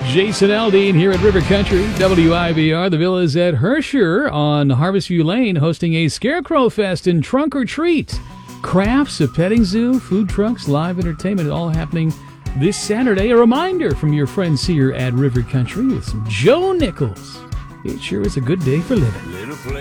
Jason Aldean here at River Country, WIBR. The Villas at Herscher on Harvestview Lane hosting a Scarecrow Fest and Trunk or Treat. Crafts, a petting zoo, food trucks, live entertainment, all happening this Saturday. A reminder from your friends here at River Country with some Joe Nichols. It sure is a good day for living.